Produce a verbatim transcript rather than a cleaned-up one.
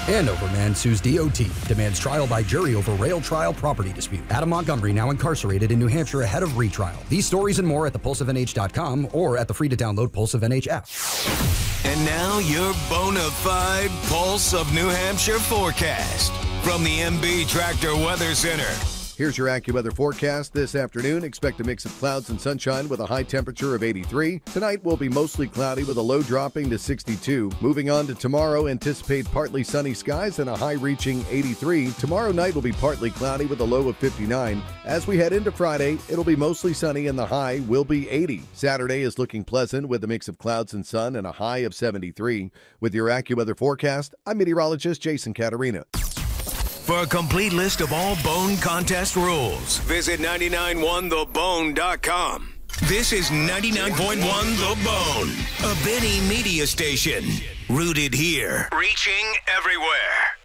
Andover man sues D O T, demands trial by jury over rail trial property dispute. Adam Montgomery now incarcerated in New Hampshire ahead of retrial. These stories and more at the pulse of N H dot com or at the free-to-download Pulse of N H app. And now your bona fide Pulse of New Hampshire forecast from the M B Tractor Weather Center. Here's your AccuWeather forecast this afternoon. Expect a mix of clouds and sunshine with a high temperature of eighty-three. Tonight will be mostly cloudy with a low dropping to sixty-two. Moving on to tomorrow, anticipate partly sunny skies and a high reaching eighty-three. Tomorrow night will be partly cloudy with a low of fifty-nine. As we head into Friday, it'll be mostly sunny and the high will be eighty. Saturday is looking pleasant with a mix of clouds and sun and a high of seventy-three. With your AccuWeather forecast, I'm meteorologist Jason Caterina. For a complete list of all Bone contest rules, visit nine nine one the bone dot com. This is ninety-nine point one The Bone, a Benny media station. Rooted here, reaching everywhere.